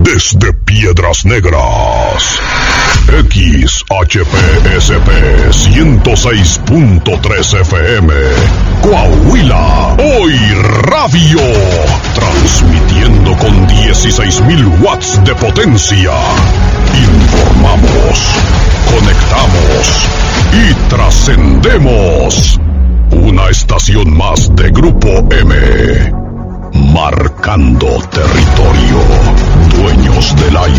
Desde Piedras Negras, XHPSP 106.3 FM, Coahuila, Hoy Radio, transmitiendo con 16,000 watts de potencia. Informamos, conectamos y trascendemos. Una estación más de Grupo M. Marcando territorio, dueños de la